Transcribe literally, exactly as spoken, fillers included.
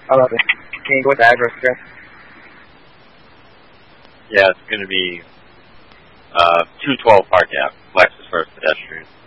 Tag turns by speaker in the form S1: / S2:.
S1: eleven. Can you go with the address again?
S2: Yeah, it's going to be uh, two twelve Park Ave, Lexus First Pedestrian.